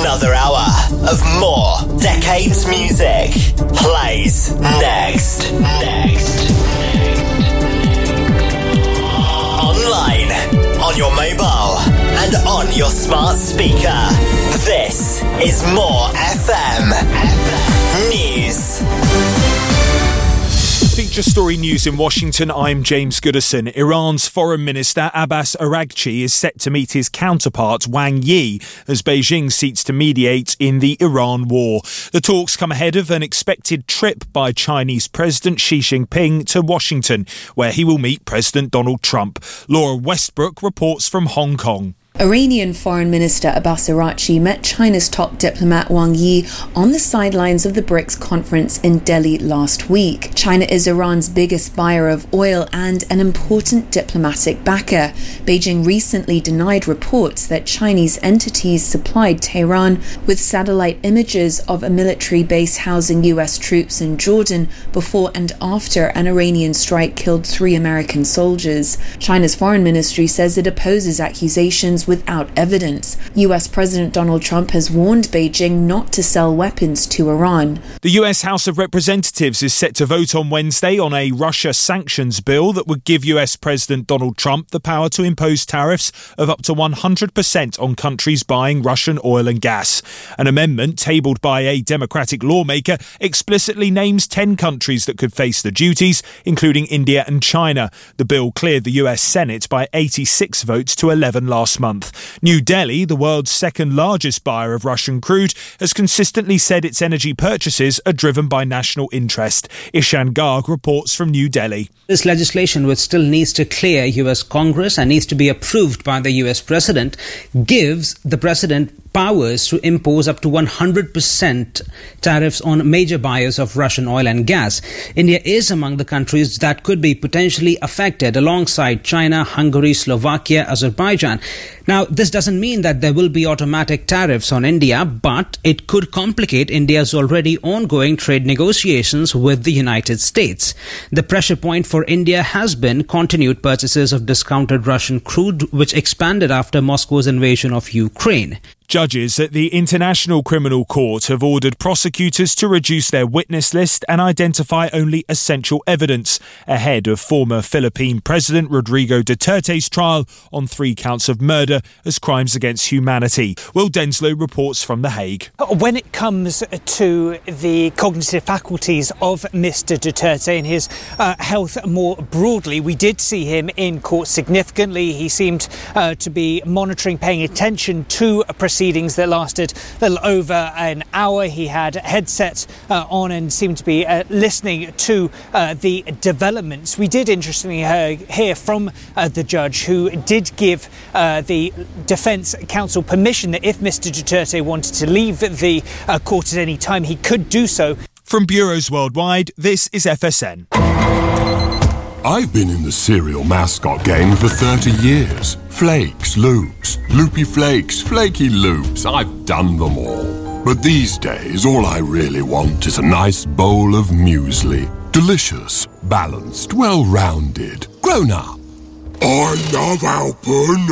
Another hour of more Decades music plays next. Online, on your mobile, and on your smart speaker. This is More FM News. Feature story news in Washington. I'm James Goodison. Iran's Foreign Minister Abbas Araghchi is set to meet his counterpart Wang Yi as Beijing seeks to mediate in the Iran war. The talks come ahead of an expected trip by Chinese President Xi Jinping to Washington, where he will meet President Donald Trump. Laura Westbrook reports from Hong Kong. Iranian Foreign Minister Abbas Araghchi met China's top diplomat Wang Yi on the sidelines of the BRICS conference in Delhi last week. China is Iran's biggest buyer of oil and an important diplomatic backer. Beijing recently denied reports that Chinese entities supplied Tehran with satellite images of a military base housing US troops in Jordan before and after an Iranian strike killed 3 American soldiers. China's foreign ministry says it opposes accusations without evidence. US President Donald Trump has warned Beijing not to sell weapons to Iran. The US House of Representatives is set to vote on Wednesday on a Russia sanctions bill that would give US President Donald Trump the power to impose tariffs of up to 100% on countries buying Russian oil and gas. An amendment tabled by a Democratic lawmaker explicitly names 10 countries that could face the duties, including India and China. The bill cleared the US Senate by 86 votes to 11 last month. New Delhi, the world's second largest buyer of Russian crude, has consistently said its energy purchases are driven by national interest. Ishan Garg reports from New Delhi. This legislation, which still needs to clear US Congress and needs to be approved by the US President, gives the President powers to impose up to 100% tariffs on major buyers of Russian oil and gas. India is among the countries that could be potentially affected alongside China, Hungary, Slovakia, Azerbaijan. Now, this doesn't mean that there will be automatic tariffs on India, but it could complicate India's already ongoing trade negotiations with the United States. The pressure point for India has been continued purchases of discounted Russian crude, which expanded after Moscow's invasion of Ukraine. Judges at the International Criminal Court have ordered prosecutors to reduce their witness list and identify only essential evidence ahead of former Philippine President Rodrigo Duterte's trial on 3 counts of murder as crimes against humanity. Will Denslow reports from The Hague. When it comes to the cognitive faculties of Mr. Duterte and his health more broadly, we did see him in court significantly. He seemed to be monitoring, paying attention to proceedings that lasted a little over an hour. He had a headset on and seemed to be listening to the developments. We did interestingly hear from the judge, who did give the defence counsel permission that if Mr. Duterte wanted to leave the court at any time, he could do so. From bureaus worldwide, this is FSN. I've been in the cereal mascot game for 30 years. Flakes, Loops, Loopy Flakes, Flaky Loops, I've done them all. But these days, all I really want is a nice bowl of muesli. Delicious, balanced, well-rounded, grown up. I love Alpen.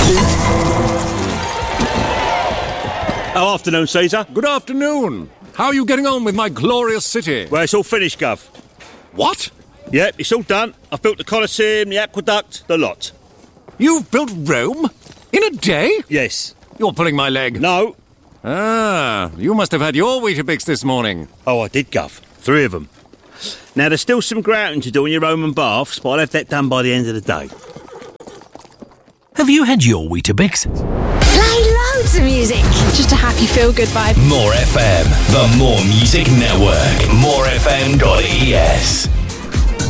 Oh, afternoon, Caesar. Good afternoon. How are you getting on with my glorious city? Well, it's all finished, Gov. What? Yep, it's all done. I've built the Colosseum, the aqueduct, the lot. You've built Rome? In a day? Yes. You're pulling my leg. No. You must have had your Weetabix this morning. Oh, I did, Gov. 3 of them. Now, there's still some grouting to do in your Roman baths, but I'll have that done by the end of the day. Have you had your Weetabix? Play loads of music. Just a happy, feel-good vibe. More FM, the More Music Network. morefm.es